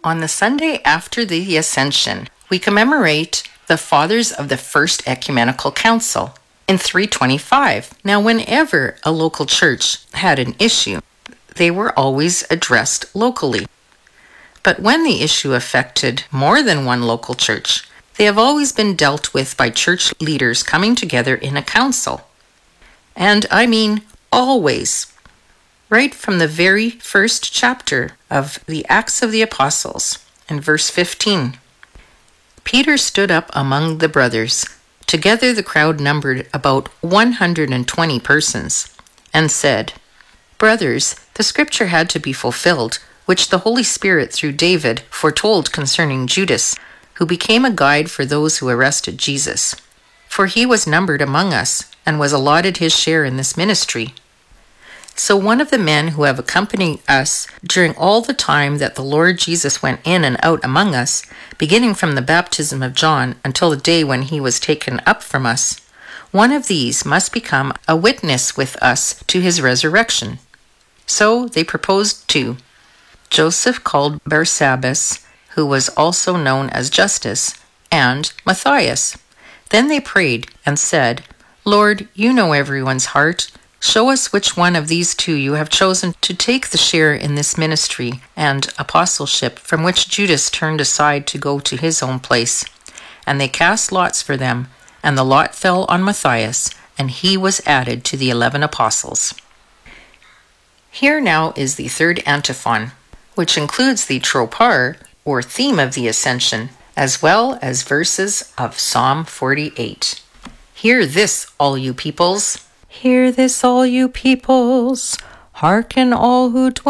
On the Sunday after the Ascension, we commemorate the Fathers of the First Ecumenical Council in 325. Now, whenever a local church had an issue, they were always addressed locally. But when the issue affected more than one local church, they have always been dealt with by church leaders coming together in a council. And I mean always. Right from the very first chapter of the Acts of the Apostles, in verse 15. Peter stood up among the brothers. Together the crowd numbered about 120 persons, and said, "Brothers, the scripture had to be fulfilled, which the Holy Spirit through David foretold concerning Judas, who became a guide for those who arrested Jesus. For he was numbered among us, and was allotted his share in this ministry. So one of the men who have accompanied us during all the time that the Lord Jesus went in and out among us, beginning from the baptism of John until the day when he was taken up from us, one of these must become a witness with us to his resurrection." So they proposed two: Joseph called Barsabbas, who was also known as Justus, and Matthias. Then they prayed and said, "Lord, you know everyone's heart. Show us which one of these two you have chosen to take the share in this ministry and apostleship from which Judas turned aside to go to his own place." And they cast lots for them, and the lot fell on Matthias, and he was added to the 11 apostles. Here now is the third antiphon, which includes the tropar, or theme of the Ascension, as well as verses of Psalm 48. "Hear this, all you peoples. Hear this, all you peoples. Hearken, all who dwell